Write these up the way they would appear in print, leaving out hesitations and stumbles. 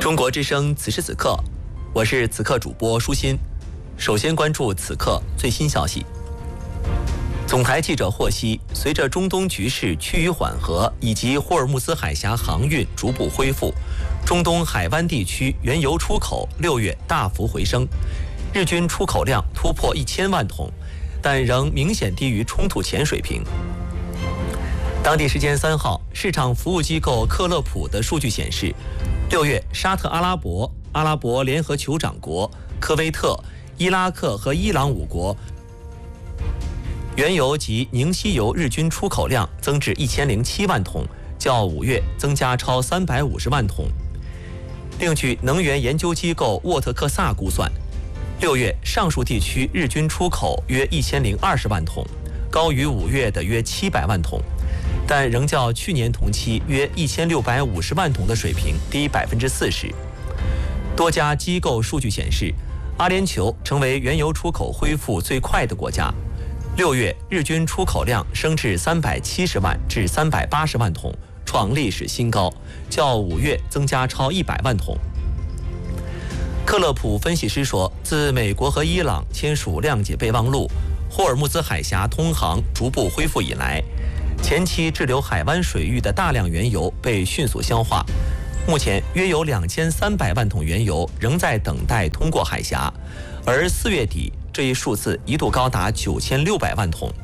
中国之声此时此刻，我是此刻主播舒心。首先关注此刻最新消息。总台记者获悉，随着中东局势趋于缓和以及霍尔木兹海峡航运逐步恢复，中东海湾地区原油出口6月大幅回升，日均出口量突破1000万桶，但仍明显低于冲突前水平。当地时间3号，市场服务机构克勒普的数据显示，6月沙特阿拉伯、阿拉伯联合酋长国、科威特、伊拉克和伊朗5国原油及凝稀油日均出口量增至1007万桶，较5月增加超350万桶。另据能源研究机构沃特克萨估算，6月上述地区日均出口约1020万桶，高于5月的约700万桶，但仍较去年同期约1650万桶的水平低40%。多家机构数据显示，阿联酋成为原油出口恢复最快的国家，6月日均出口量升至370万至380万桶，创历史新高，较5月增加超100万桶。克勒普分析师说，自美国和伊朗签署谅解备忘录，霍尔木兹海峡通航逐步恢复以来，前期滞留海湾水域的大量原油被迅速消化，目前约有2300万桶原油仍在等待通过海峡，而4月底这一数字一度高达9600万桶。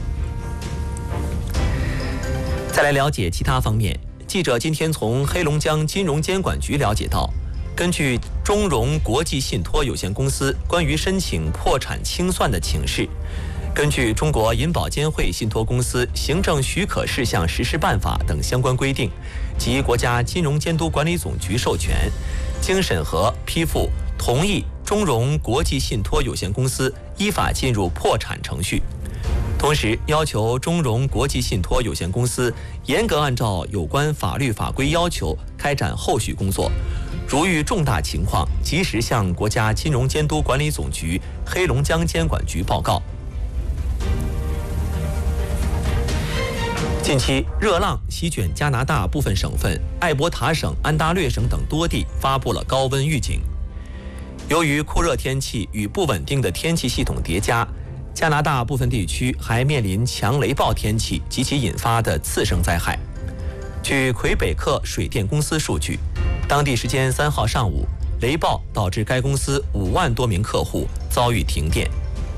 再来了解其他方面，记者今天从黑龙江金融监管局了解到，根据中融国际信托有限公司关于申请破产清算的请示，根据中国银保监会信托公司行政许可事项实施办法等相关规定及国家金融监督管理总局授权，经审核批复同意中融国际信托有限公司依法进入破产程序，同时要求中融国际信托有限公司严格按照有关法律法规要求开展后续工作，如遇重大情况及时向国家金融监督管理总局黑龙江监管局报告。近期热浪席卷加拿大部分省份，艾伯塔省、安大略省等多地发布了高温预警。由于酷热天气与不稳定的天气系统叠加，加拿大部分地区还面临强雷暴天气及其引发的次生灾害。据魁北克水电公司数据，当地时间3号上午，雷暴导致该公司5万多名客户遭遇停电。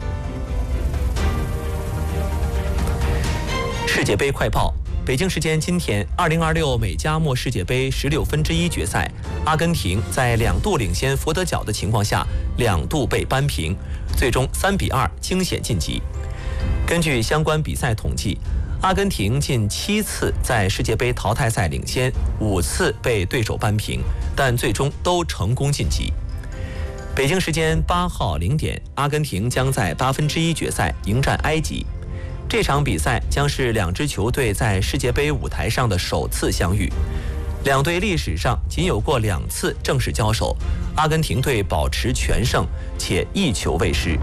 世界杯快报：北京时间今天，2026美加墨世界杯16分之一决赛，阿根廷在2度领先佛得角的情况下，2度被扳平，最终3比2惊险晋级。根据相关比赛统计，阿根廷近7次在世界杯淘汰赛领先，5次被对手扳平，但最终都成功晋级。北京时间8号0点，阿根廷将在8分之一决赛迎战埃及。这场比赛将是2支球队在世界杯舞台上的首次相遇，两队历史上仅有过2次正式交手，阿根廷队保持全胜，且1球未失。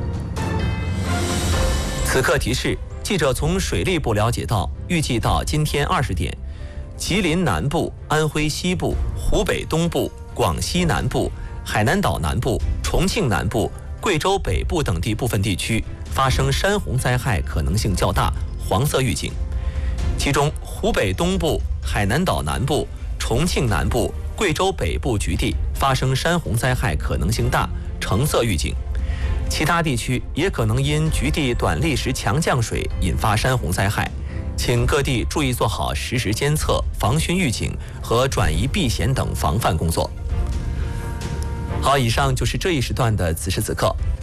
此刻提示，记者从水利部了解到，预计到今天20点，吉林南部、安徽西部、湖北东部、广西南部、海南岛南部、重庆南部、贵州北部等地部分地区发生山洪灾害可能性较大，黄色预警。其中湖北东部、海南岛南部、重庆南部、贵州北部局地发生山洪灾害可能性大，橙色预警。其他地区也可能因局地短历时强降水引发山洪灾害，请各地注意做好实时监测、防汛预警和转移避险等防范工作。好，以上就是这一时段的此时此刻。